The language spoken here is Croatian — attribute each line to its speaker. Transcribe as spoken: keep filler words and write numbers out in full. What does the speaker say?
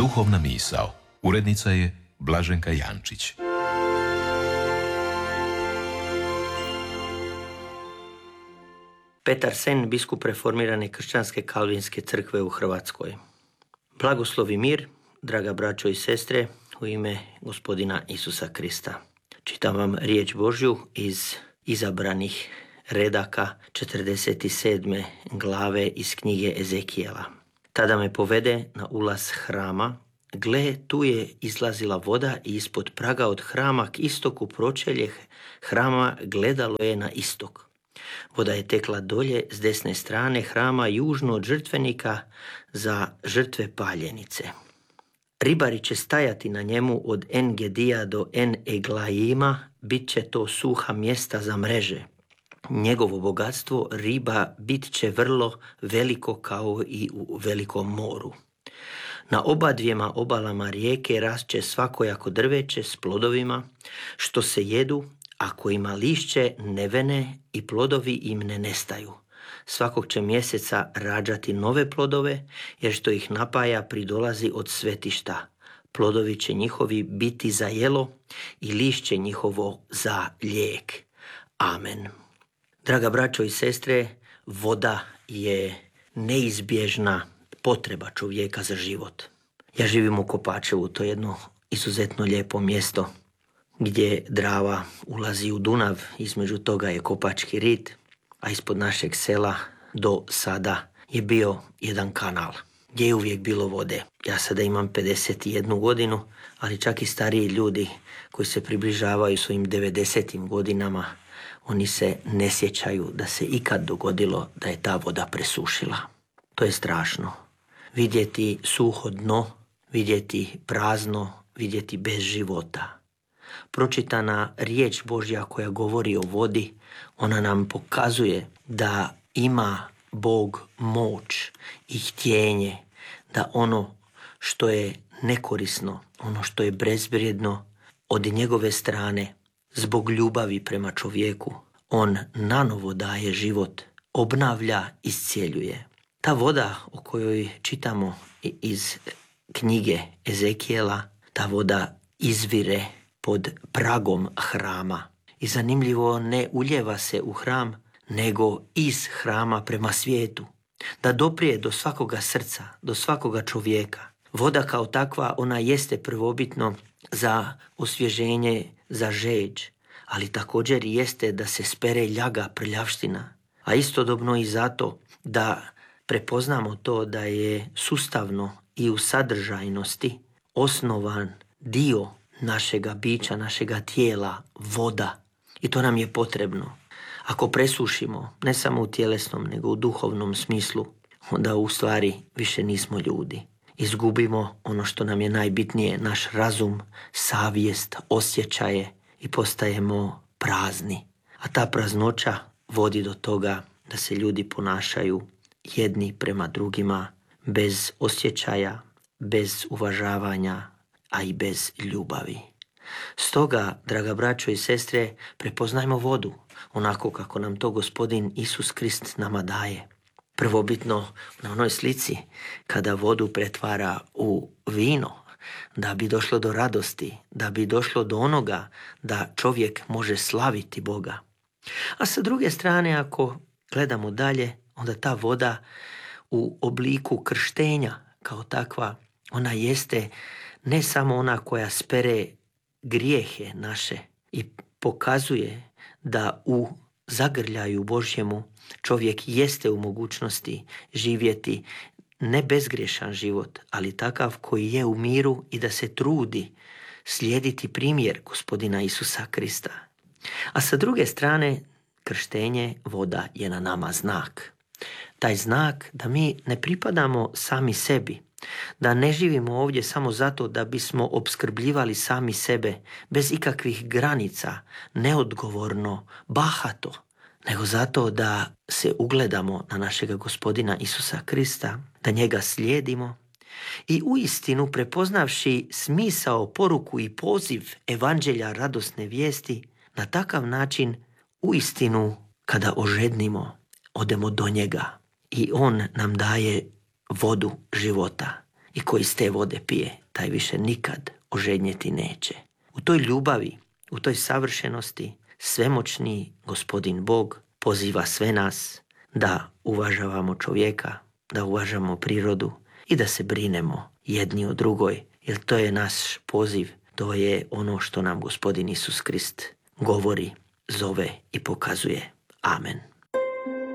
Speaker 1: Duhovna misao. Urednica je Blaženka Jančić.
Speaker 2: Petar Sen, biskup reformirane kršćanske kalvinske crkve u Hrvatskoj. Blagoslov i mir, draga braćo i sestre, u ime Gospodina Isusa Krista. Čitam vam riječ Božju iz izabranih redaka četrdeset sedme glave iz knjige Ezekijela. Tada me povede na ulaz hrama. Gle, tu je izlazila voda i ispod praga od hrama k istoku pročelje hrama gledalo je na istok. Voda je tekla dolje s desne strane hrama južno od žrtvenika za žrtve paljenice. Ribari će stajati na njemu od En Gedija do En Eglaima, bit će to suha mjesta za mreže. Njegovo bogatstvo riba bit će vrlo veliko kao i u velikom moru. Na oba dvijema obalama rijeke rašće svakojako drveće s plodovima, što se jedu, ako ima lišće ne vene i plodovi im ne nestaju. Svakog će mjeseca rađati nove plodove, jer što ih napaja pridolazi od svetišta. Plodovi će njihovi biti za jelo i lišće njihovo za lijek. Amen. Draga braćo i sestre, voda je neizbježna potreba čovjeka za život. Ja živim u Kopačevu, to je jedno izuzetno lijepo mjesto gdje Drava ulazi u Dunav, između toga je Kopački rit, a ispod našeg sela do sada je bio jedan kanal gdje je uvijek bilo vode. Ja sada imam pedeset jednu godinu, ali čak i stariji ljudi koji se približavaju svojim devedesetim godinama, oni se ne sjećaju da se ikad dogodilo da je ta voda presušila. To je strašno. Vidjeti suho dno, vidjeti prazno, vidjeti bez života. Pročitana riječ Božja koja govori o vodi, ona nam pokazuje da ima Bog moć i htjenje da ono što je nekorisno, ono što je bezvrijedno, od njegove strane, zbog ljubavi prema čovjeku, on nanovo daje život, obnavlja, iscijeljuje. Ta voda o kojoj čitamo iz knjige Ezekijela, ta voda izvire pod pragom hrama. I zanimljivo, ne uljeva se u hram, nego iz hrama prema svijetu. Da doprije do svakoga srca, do svakoga čovjeka. Voda kao takva, ona jeste prvobitno za osvježenje, za žeđ, ali također jeste da se spere ljaga, prljavština. A istodobno i zato da prepoznamo to da je sustavno i u sadržajnosti osnovan dio našega bića, našega tijela, voda. I to nam je potrebno. Ako presušimo, ne samo u tjelesnom, nego u duhovnom smislu, onda u stvari više nismo ljudi. Izgubimo ono što nam je najbitnije, naš razum, savjest, osjećaje i postajemo prazni. A ta praznoća vodi do toga da se ljudi ponašaju jedni prema drugima bez osjećaja, bez uvažavanja, a i bez ljubavi. Stoga, draga braćo i sestre, prepoznajmo vodu onako kako nam to Gospodin Isus Krist nama daje. Prvobitno na onoj slici kada vodu pretvara u vino, da bi došlo do radosti, da bi došlo do onoga da čovjek može slaviti Boga. A sa druge strane, ako gledamo dalje, onda ta voda u obliku krštenja kao takva, ona jeste ne samo ona koja spere grijehe naše i pokazuje da u zagrljaju Božjemu čovjek jeste u mogućnosti živjeti ne bezgriješan život, ali takav koji je u miru i da se trudi slijediti primjer Gospodina Isusa Krista. A sa druge strane, krštenje, voda je na nama znak. Taj znak da mi ne pripadamo sami sebi, da ne živimo ovdje samo zato da bismo opskrbljivali sami sebe bez ikakvih granica, neodgovorno, bahato, nego zato da se ugledamo na našega Gospodina Isusa Krista, da njega slijedimo i uistinu prepoznavši smisao, poruku i poziv evanđelja radosne vijesti, na takav način uistinu kada ožednimo, odemo do njega i on nam daje vodu života. i koji iz te vode pije, taj više nikad ožednjeti neće. U toj ljubavi, u toj savršenosti, svemoćni Gospodin Bog poziva sve nas da uvažavamo čovjeka, da uvažamo prirodu i da se brinemo jedni o drugoj, jer to je naš poziv, to je ono što nam Gospodin Isus Krist govori, zove i pokazuje. Amen.